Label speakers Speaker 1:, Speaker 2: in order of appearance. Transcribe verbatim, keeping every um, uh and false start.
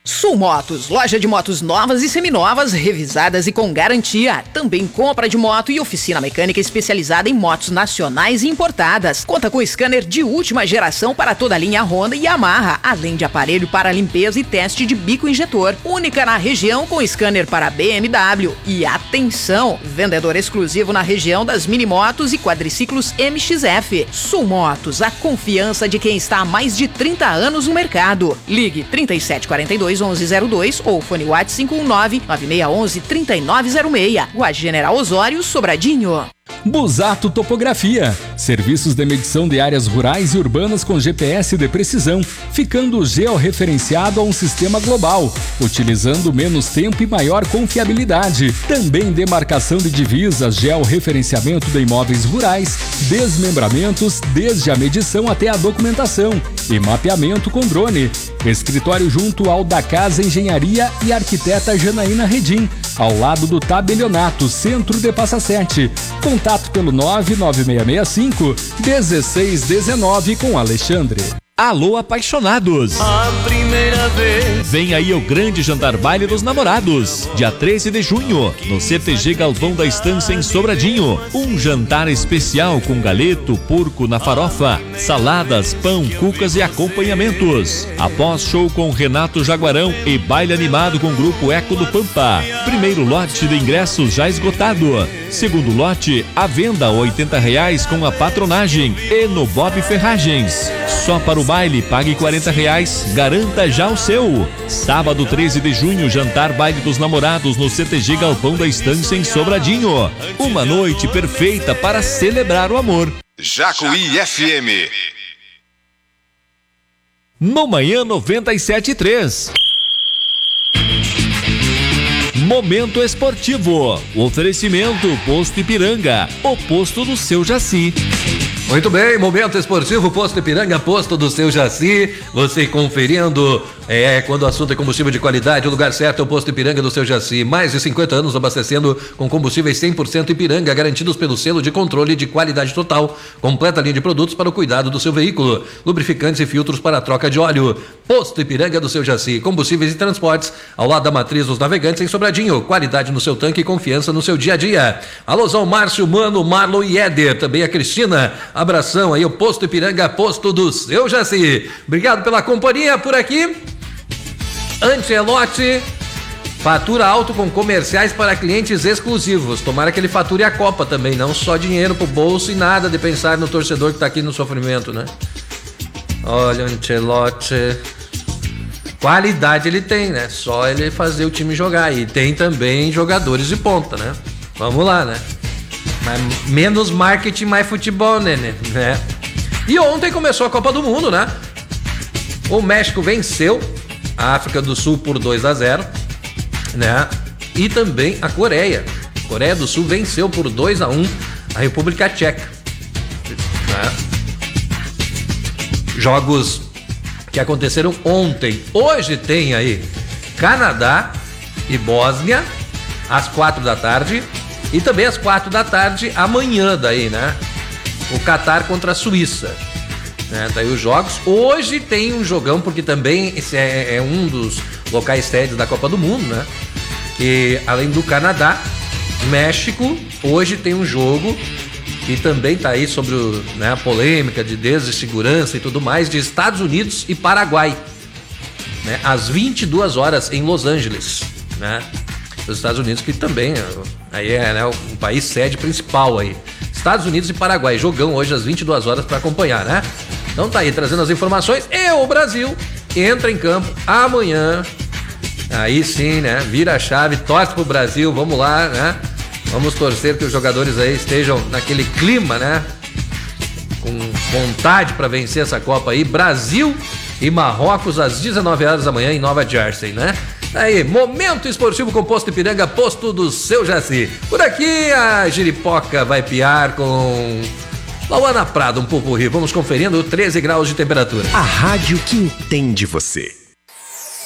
Speaker 1: Sul Motos, loja de motos novas e seminovas, revisadas e com garantia. Também compra de moto e oficina mecânica especializada em motos nacionais e importadas. Conta com scanner de última geração para toda a linha Honda e Yamaha, além de aparelho para limpeza e teste de bico injetor. Única na região com scanner para B M W. E atenção, vendedor exclusivo na região das minimotos e quadriciclos M X F. Sul Motos, a confiança de quem está há mais de trinta anos no mercado. Ligue trinta e sete quarenta e dois, onze zero dois ou fone WhatsApp cinco um nove, nove seis um um, três nove zero seis. Rua General Osório, Sobradinho.
Speaker 2: Busato Topografia, serviços de medição de áreas rurais e urbanas com G P S de precisão, ficando georreferenciado a um sistema global, utilizando menos tempo e maior confiabilidade. Também demarcação de divisas, georreferenciamento de imóveis rurais, desmembramentos, desde a medição até a documentação e mapeamento com drone. Escritório junto ao da Casa Engenharia e Arquiteta Janaína Redim, ao lado do Tabelionato, centro de Passa Sete. Contato pelo nove nove seis seis cinco, um seis um nove com Alexandre.
Speaker 3: Alô, apaixonados!
Speaker 4: A primeira vez.
Speaker 3: Vem aí o grande jantar baile dos namorados, dia treze de junho, no C T G Galvão da Estância em Sobradinho. Um jantar especial com galeto, porco na farofa, saladas, pão, cucas e acompanhamentos. Após show com Renato Jaguarão e baile animado com o grupo Eco do Pampa. Primeiro lote de ingressos já esgotado. Segundo lote, à venda oitenta reais com a patronagem e no Bob Ferragens. Só para o baile, pague quarenta reais, garanta já o seu. Sábado treze de junho, jantar baile dos namorados no C T G Galpão da Estância em Sobradinho. Uma noite perfeita para celebrar o amor.
Speaker 5: Jacuí F M.
Speaker 3: No Manhã noventa e sete e três. Momento esportivo. O oferecimento Posto Ipiranga, o posto do seu Jaci.
Speaker 6: Muito bem, momento esportivo, Posto Ipiranga, posto do seu Jaci. Você conferindo, é, quando o assunto é combustível de qualidade, o lugar certo é o Posto Ipiranga do seu Jaci. Mais de cinquenta anos abastecendo com combustíveis cem por cento Ipiranga, garantidos pelo selo de controle de qualidade total. Completa linha de produtos para o cuidado do seu veículo. Lubrificantes e filtros para a troca de óleo. Posto Ipiranga do seu Jaci. Combustíveis e transportes ao lado da Matriz dos Navegantes em Sobradinho. Qualidade no seu tanque e confiança no seu dia a dia. Alôzão, Márcio, Mano, Marlon e Éder. Também a Cristina. Abração aí, o Posto Ipiranga, posto do seu Jaci. Obrigado pela companhia por aqui. Antelote, fatura alto com comerciais para clientes exclusivos. Tomara que ele fature a Copa também, não só dinheiro pro bolso e nada de pensar no torcedor que tá aqui no sofrimento, né? Olha, Antelote, qualidade ele tem, né? Só ele fazer o time jogar. E tem também jogadores de ponta, né? Vamos lá, né? Mas menos marketing, mais futebol, né, né? E ontem começou a Copa do Mundo, né? O México venceu a África do Sul por dois a zero, né? E também a Coreia. A Coreia do Sul venceu por dois a um a República Tcheca, né? Jogos que aconteceram ontem. Hoje tem aí Canadá e Bósnia às quatro da tarde. E também às quatro da tarde, amanhã daí, né? O Catar contra a Suíça. Né? Daí os jogos. Hoje tem um jogão, porque também esse é, é um dos locais sedes da Copa do Mundo, né? Que além do Canadá, México, hoje tem um jogo que também tá aí sobre o, né, a polêmica de dessegurança e tudo mais, de Estados Unidos e Paraguai. Né? Às vinte e duas horas em Los Angeles, né? Os Estados Unidos, que também aí é, né, um país sede principal aí. Estados Unidos e Paraguai, jogão hoje às vinte e duas horas para acompanhar, né? Então tá aí, trazendo as informações. E o Brasil entra em campo amanhã. Aí sim, né? Vira a chave, torce pro Brasil, vamos lá, né? Vamos torcer que os jogadores aí estejam naquele clima, né? Com vontade para vencer essa Copa aí. Brasil e Marrocos às dezenove horas da manhã em Nova Jersey, né? Aí, momento esportivo com Posto Ipiranga, posto do seu Jaci. Por aqui a Giripoca vai piar com Lauana Prado, um pouco rio. Vamos conferindo treze graus de temperatura.
Speaker 7: A rádio que entende você.